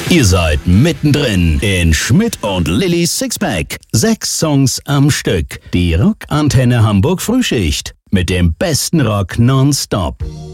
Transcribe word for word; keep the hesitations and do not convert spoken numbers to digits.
Ihr seid mittendrin in Schmidt und Lillys Sixpack. Sechs Songs am Stück. Die Rockantenne Hamburg Frühschicht. Mit dem besten Rock nonstop.